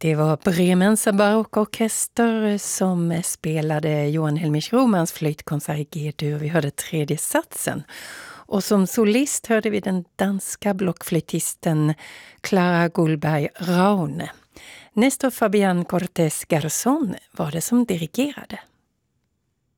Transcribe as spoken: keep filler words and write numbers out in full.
Det var Bremens barockorkester som spelade Johan Helmich Romans flytkonsert i G-dur. Vi hörde tredje satsen. Och som solist hörde vi den danska blockflöjtisten Clara Gullberg Raune. Nestor Fabian Cortés Garzón var det som dirigerade.